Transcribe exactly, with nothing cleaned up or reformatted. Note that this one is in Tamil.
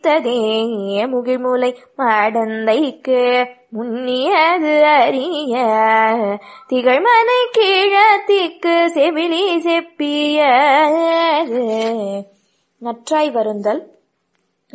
ததே முகிழ்முலை மடந்தைக்கு முன்னியது அறிய திகழ்மனை கீழத்திக்கு செவிலி செப்பிய. நற்றாய் வருந்தல்